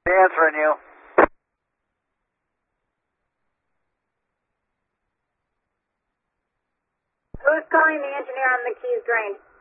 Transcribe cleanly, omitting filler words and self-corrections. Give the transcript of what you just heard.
Answering you. Who's calling the engineer on the Keys drain?